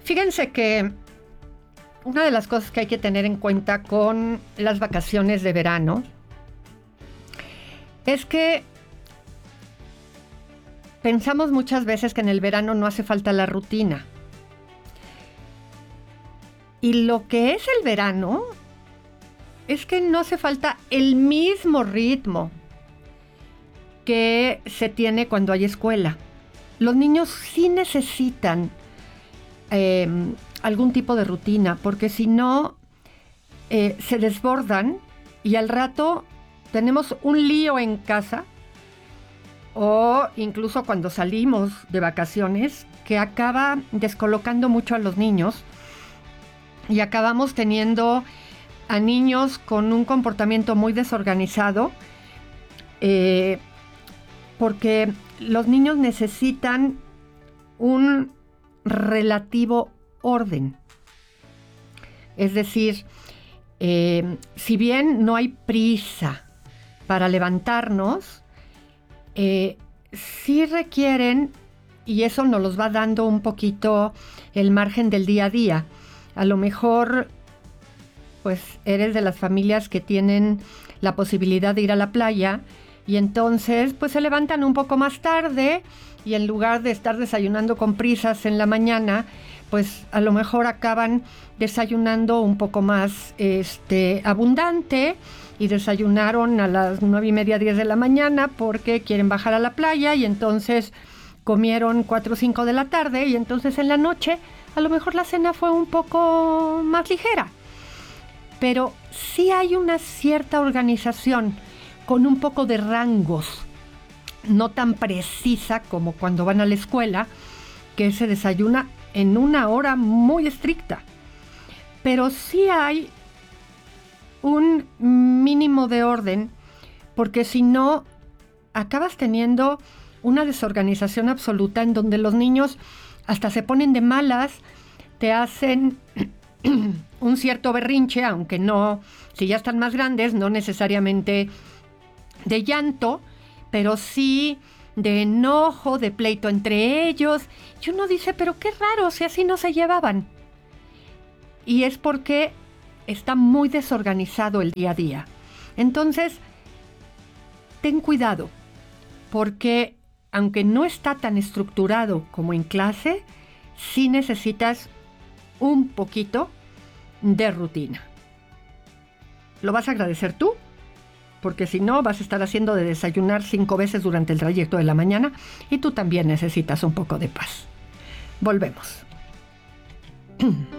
Fíjense que una de las cosas que hay que tener en cuenta con las vacaciones de verano es que pensamos muchas veces que en el verano no hace falta la rutina. Y lo que es el verano es que no hace falta el mismo ritmo que se tiene cuando hay escuela. Los niños sí necesitan algún tipo de rutina, porque si no, se desbordan y al rato tenemos un lío en casa, o incluso cuando salimos de vacaciones, que acaba descolocando mucho a los niños y acabamos teniendo a niños con un comportamiento muy desorganizado, porque los niños necesitan un relativo orden. Es decir, si bien no hay prisa para levantarnos, sí requieren, y eso nos los va dando un poquito el margen del día a día. A lo mejor, pues eres de las familias que tienen la posibilidad de ir a la playa y entonces pues se levantan un poco más tarde y en lugar de estar desayunando con prisas en la mañana, pues a lo mejor acaban desayunando un poco más abundante y desayunaron a las 9:30, 10 de la mañana porque quieren bajar a la playa y entonces comieron 4 o 5 de la tarde y entonces en la noche a lo mejor la cena fue un poco más ligera. Pero sí hay una cierta organización con un poco de rangos, no tan precisa como cuando van a la escuela, que se desayuna en una hora muy estricta. Pero sí hay un mínimo de orden, porque si no, acabas teniendo una desorganización absoluta en donde los niños hasta se ponen de malas, te hacen un cierto berrinche, aunque no, si ya están más grandes, no necesariamente de llanto, pero sí de enojo, de pleito entre ellos. Y uno dice, pero qué raro, si así no se llevaban. Y es porque está muy desorganizado el día a día. Entonces, ten cuidado, porque aunque no está tan estructurado como en clase, sí necesitas un poquito de rutina. Lo vas a agradecer tú, porque si no vas a estar haciendo de desayunar 5 veces durante el trayecto de la mañana y tú también necesitas un poco de paz. Volvemos.